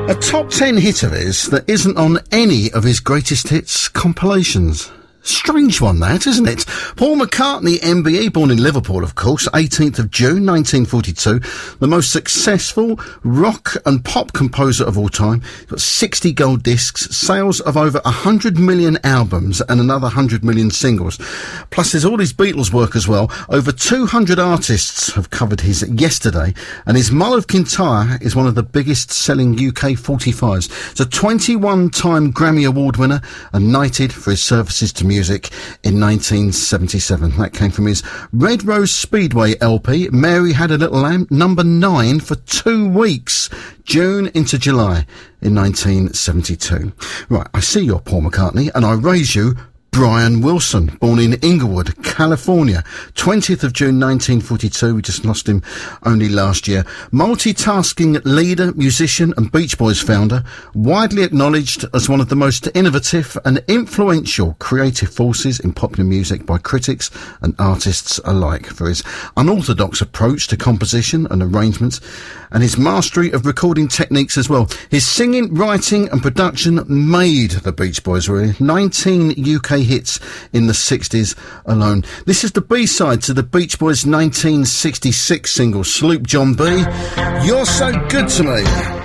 A top 10 hit of his that isn't on any of his greatest hits compilations. Strange one, that, isn't it? Paul McCartney, MBE, born in Liverpool, of course, 18th of June, 1942. The most successful rock and pop composer of all time. He's got 60 gold discs, sales of over 100 million albums and another 100 million singles. Plus, there's all his Beatles work as well. Over 200 artists have covered his Yesterday, and his Mull of Kintyre is one of the biggest selling UK 45s. It's a 21-time Grammy Award winner and knighted for his services to music in 1977. That came from his Red Rose Speedway LP, Mary Had a Little Lamb, number 9 for 2 weeks, June into July in 1972. Right, I see you're Paul McCartney, and I raise you Brian Wilson, born in Inglewood, California, 20th of June 1942. We just lost him only last year. Multitasking leader, musician and Beach Boys founder, widely acknowledged as one of the most innovative and influential creative forces in popular music by critics and artists alike for his unorthodox approach to composition and arrangements and his mastery of recording techniques as well. His singing, writing and production made the Beach Boys, really. 19 UK hits in the 60s alone. This is the B-side to the Beach Boys' 1966 single, Sloop John B. You're So Good to Me.